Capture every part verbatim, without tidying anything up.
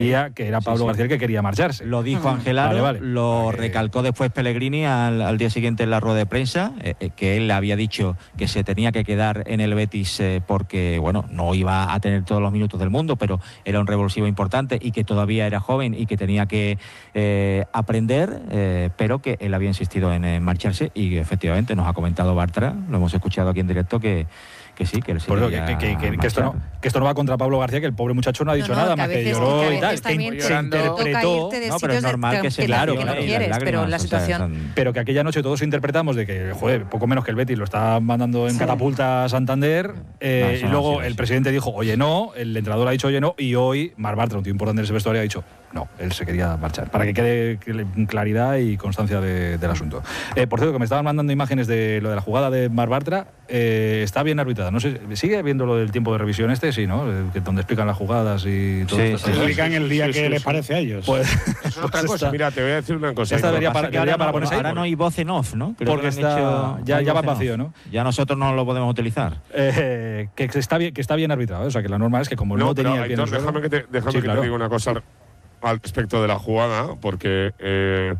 que era Pablo sí, sí. García el que quería marcharse. Lo dijo Angelaro, vale, vale. lo vale. recalcó después Pellegrini al, al día siguiente en la rueda de prensa, eh, que él había dicho que se tenía que quedar en el Betis eh, porque, bueno, no iba a tener todos los minutos del mundo, pero era un revulsivo importante y que todavía era joven y que tenía que eh, aprender, eh, pero que él había insistido en, en marcharse y efectivamente nos ha comentado Bartra, lo hemos escuchado aquí en directo, que que sí, que él sí que, que, que, que, que, esto no, que esto no va contra Pablo García, que el pobre muchacho no ha dicho no, no, nada, más que lloró que y tal, que bien, se interpretó, no, pero es normal que, que se claro, que no quieres, lágrimas, pero la situación, o sea, son... pero que aquella noche todos interpretamos de que, joder, poco menos que el Betis lo está mandando en sí. catapulta a Santander, eh, no, y luego no, sí, el sí. presidente dijo, oye no, el entrenador ha dicho oye no, y hoy Marc Bartra, un tío importante en ese vestuario, ha dicho no, él se quería marchar, para que quede claridad y constancia de, del asunto. Eh, por cierto, que me estaban mandando imágenes de lo de la jugada de Marc Bartra, eh, está bien arbitrada, no sé, sigue viendo lo del tiempo de revisión este, sí, ¿no? Que donde explican las jugadas y todo sí, esto. Sí, explican el día sí, que sí, les sí. parece a ellos. Pues, es otra cosa. Está. Mira, te voy a decir una cosa. Esta debería para, debería para no, ponerse ahora ahí. no hay voz en off, ¿no? Creo porque está, hecho, ya, ya va vacío, ¿no? Ya nosotros no lo podemos utilizar. Eh, que, está bien, que está bien arbitrado, o sea, que la norma es que como no, no tenía pero, el pie en el suelo... Déjame que te, déjame sí, que claro. te diga una cosa al respecto de la jugada, porque eh,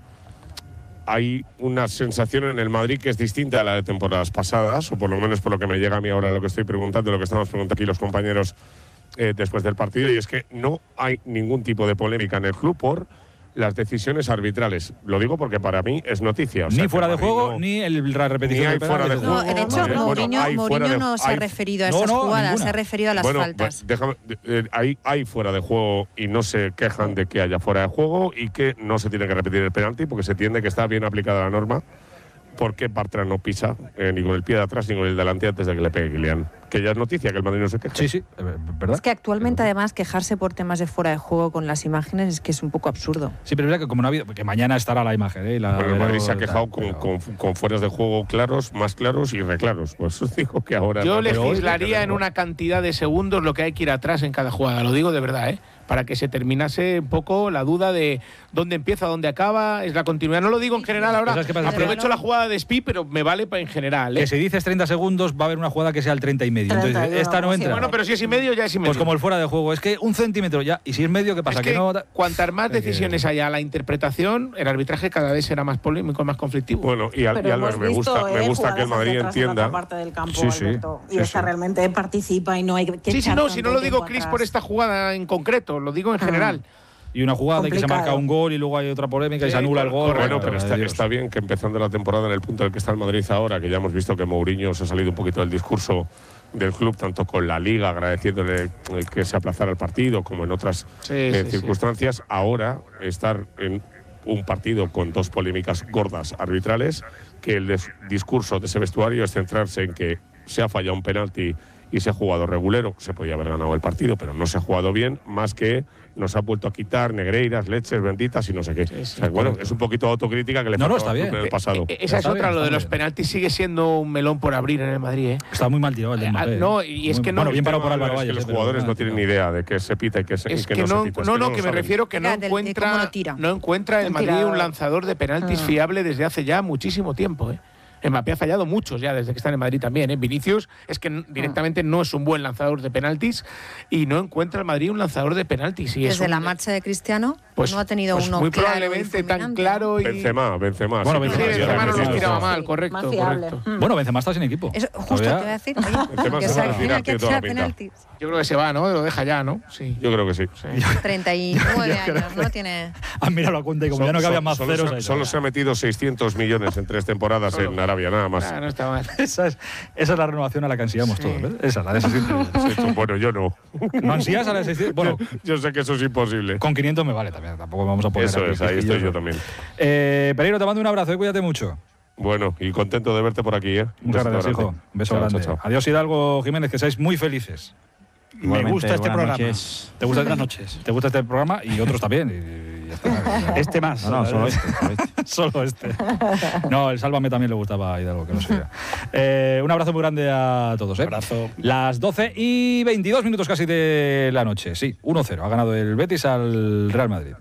hay una sensación en el Madrid que es distinta a la de temporadas pasadas, o por lo menos por lo que me llega a mí ahora lo que estoy preguntando, lo que estamos preguntando aquí los compañeros eh, después del partido, y es que no hay ningún tipo de polémica en el club por las decisiones arbitrales. Lo digo porque para mí es noticia. O sea, ni fuera de juego, no, ni el, la repetición ni hay del fuera de juego. No, de hecho, no, Mourinho, bueno, Mourinho de, no se hay, ha referido a no, esas no, jugadas, ninguna. se ha referido a las bueno, faltas. Déjame, eh, hay, hay fuera de juego y no se quejan de que haya fuera de juego y que no se tiene que repetir el penalti porque se entiende que está bien aplicada la norma. Porque Bartra no pisa eh, ni con el pie de atrás ni con el delante antes de que le pegue Kylian. Que ya es noticia que el Madrid no se queje. Sí, sí, ¿verdad? Es que actualmente, además, quejarse por temas de fuera de juego con las imágenes es que es un poco absurdo. Sí, pero es verdad que como no ha habido... Que mañana estará la imagen, ¿eh? La bueno, el Madrid se ha quejado tal, con, pero... con, con fueras de juego claros, más claros y reclaros. Pues os digo que ahora... Yo legislaría en una cantidad de segundos lo que hay que ir atrás en cada jugada. Lo digo de verdad, ¿eh? Para que se terminase un poco la duda de dónde empieza, dónde acaba, es la continuidad. No lo digo en general ahora, aprovecho la jugada de Spi, pero me vale para en general, ¿eh? Que si dices treinta segundos, va a haber una jugada que sea el treinta y medio. Entonces, treinta, esta no entra. Sí, bueno, pero si es y medio, ya es y medio. Pues como el fuera de juego, es que un centímetro ya, y si es medio, ¿qué pasa? Es que, que no... cuantas más decisiones haya a la interpretación, el arbitraje cada vez será más polémico, más conflictivo. Bueno, y, al, y Albert, me gusta, eh, me gusta que el Madrid entienda... Parte del campo, sí, sí, Alberto, sí, y esa sí. realmente participa y no hay que Sí, sí, no, si no lo digo, Chris, por esta jugada en concreto, lo digo en general. Y una jugada y que se marca un gol y luego hay otra polémica sí, y se anula el gol. Bueno, pero está, está bien que empezando la temporada en el punto en el que está el Madrid ahora, que ya hemos visto que Mourinho se ha salido un poquito del discurso del club, tanto con la Liga, agradeciéndole que se aplazara el partido, como en otras sí, eh, sí, circunstancias, sí. ahora estar en un partido con dos polémicas gordas arbitrales, que el discurso de ese vestuario es centrarse en que se ha fallado un penalti y se ha jugado regulero, se podía haber ganado el partido, pero no se ha jugado bien, más que nos ha vuelto a quitar negreiras, leches benditas y no sé qué. Sí, sí, o sea, bueno, es un poquito de autocrítica que le no, no, está bien. En el pasado. Eh, esa es está otra, bien, lo de los bien. penaltis sigue siendo un melón por abrir en el Madrid, ¿eh? Está muy mal tirado el de Mbappé. Eh, no, y es muy, que no... Bueno, bien parado por Álvaro Valles. Es que los eh, jugadores pero, no tienen ni idea de qué se pita y qué, se, es y qué que no, no se pita. No, es que no, no que me saben. refiero que no de, de encuentra, no encuentra en Madrid un lanzador de penaltis ah. fiable desde hace ya muchísimo tiempo, ¿eh? Mbappé ha fallado muchos ya desde que está en Madrid también, ¿eh? Vinicius es que directamente no es un buen lanzador de penaltis y no encuentra el Madrid un lanzador de penaltis. Y desde es un... la marcha de Cristiano pues, no ha tenido pues uno muy claro probabblemente tan claro y... Benzema, Benzema. Bueno, sí, Benzema, sí, Benzema no los tiraba mal, sí, correcto, correcto. Mm. Bueno, Benzema está sin equipo. Eso, justo te voy a decir. Oye, que se tiene que tirar penaltis. Yo creo que se va, ¿no? Lo deja ya, ¿no? Sí. Yo creo que sí. sí. treinta y nueve años, ¿no? Tiene... Ah, mira la cuenta y como ya no cabía más solo, ceros solo, ahí. Solo se ha metido seiscientos millones en tres temporadas solo. En Arabia, nada más. Ah, no está mal. Esa es, esa es la renovación a la que ansiamos sí. todos, ¿ves? Esa, la de seiscientos. Sí, bueno, yo no. ¿No ansías a la de seiscientos? Bueno, yo, yo sé que eso es imposible. Con quinientos me vale también, tampoco vamos a poner... Eso es, ahí estoy yo también. Eh, Pereiro, te mando un abrazo y cuídate mucho. Bueno, y contento de verte por aquí, ¿eh? Muchas gracias, hijo. Un beso chao, grande. Chao, chao. Adiós, Hidalgo Jiménez, que seáis muy felices. Igualmente, me gusta este programa. Noches. ¿Te gusta, noches. ¿Te gusta este programa? Y otros también. Y, y ya está. Este más. No, no, solo este. Solo este. Solo este. No, el Sálvame también le gustaba a Hidalgo, que no sé. Eh, un abrazo muy grande a todos. ¿eh? Un abrazo. Las doce y veintidós minutos casi de la noche. Sí, uno cero. Ha ganado el Betis al Real Madrid.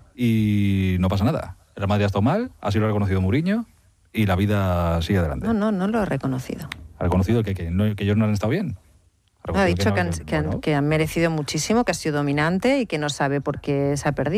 Y no pasa nada. El Real Madrid ha estado mal, así lo ha reconocido Mourinho, y la vida sigue adelante. No, no, no lo he reconocido. ¿Ha reconocido que, que, no, que ellos no han estado bien? Ha dicho que, que, no, que, han, que, han, que han merecido muchísimo, que ha sido dominante y que no sabe por qué se ha perdido.